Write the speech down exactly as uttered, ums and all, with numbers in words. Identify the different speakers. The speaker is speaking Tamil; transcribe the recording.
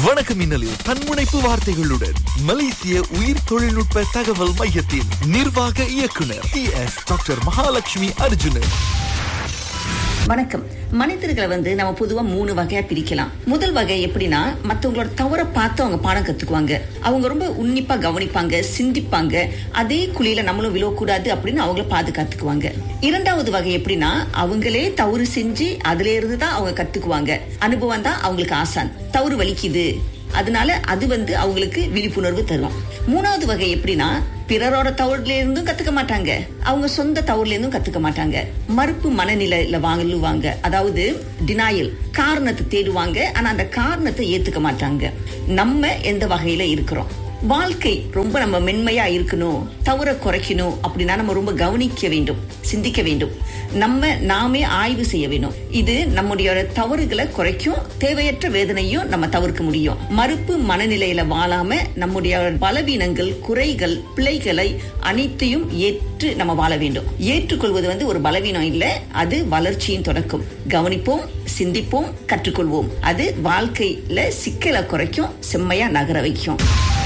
Speaker 1: வணக்கம் மின்னலில் தன்முனைப்பு வார்த்தைகளுடன் மலேசிய உயிர் தொழில்நுட்ப தகவல் மையத்தின் நிர்வாக இயக்குனர் D yes doctor Mahalakshmi Arjunan.
Speaker 2: வணக்கம். மனிதர்களை வந்து நம்ம பொதுவா மூணு வகையா பிரிக்கலாம். முதல் வகை எப்படின்னா, மத்தவங்களோட தவற பார்த்து அவங்க பாடம் கத்துக்குவாங்க. அவங்க ரொம்ப உன்னிப்பா கவனிப்பாங்க, சிந்திப்பாங்க. அதே குழியில நம்மளும் விழக்கூடாது அப்படின்னு அவங்கள பாதுகாத்துக்குவாங்க. இரண்டாவது வகை எப்படின்னா, அவங்களே தவறு செஞ்சு அதுல இருந்துதான் அவங்க கத்துக்குவாங்க. அனுபவம் தான் அவங்களுக்கு ஆசான். தவறு வலிக்குது, அதனால அது வந்து அவங்களுக்கு விழிப்புணர்வு தரும். மூணாவது வகை எப்படின்னா, பிறரோட தவறுல இருந்தும் கத்துக்க மாட்டாங்க, அவங்க சொந்த தவறுல இருந்தும் கத்துக்க மாட்டாங்க. மறுப்பு மனநிலையில வாங்குவாங்க, அதாவது டினாயல், காரணத்தை தேடுவாங்க. ஆனா அந்த காரணத்தை ஏத்துக்க மாட்டாங்க. நம்ம எந்த வகையில இருக்கிறோம்? வாழ்க்கை ரொம்ப நம்ம மென்மையா இருக்கணும், தவற குறைக்கணும் அப்படின்னா நம்ம ரொம்ப கவனிக்க வேண்டும், சிந்திக்க வேண்டும், நம்ம நாமே ஆய்வு செய்ய வேண்டும். இது நம்முடைய தவறுகளை குறைக்கும், தேவையற்ற வேதனையும் நம்ம தவிர்க்க முடியும். மறுப்பு மனநிலையில வாழாம நம்முடைய பலவீனங்கள், குறைகள், பிழைகளை அனைத்தையும் ஏற்று நம்ம வாழ வேண்டும். ஏற்றுக்கொள்வது வந்து ஒரு பலவீனம் இல்ல, அது வளர்ச்சியின் தொடக்கம். கவனிப்போம், சிந்திப்போம், கற்றுக்கொள்வோம். அது வாழ்க்கையில சிக்கலை குறைக்கும், செம்மையா நகர வைக்கும்.